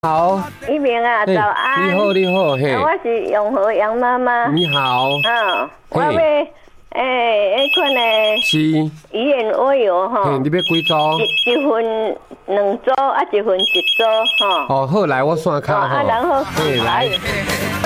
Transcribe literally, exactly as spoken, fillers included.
好， 一鸣啊，早安。 你好，你好，嘿。 我是永和杨妈妈。 你好。 嗯，我要诶，迄款诶， 是。 鱼眼蜗油吼。 嘿，你要几组？ 一一份两组，啊一份一组吼。 哦，好，来我算卡吼。 啊，然后嘿，来。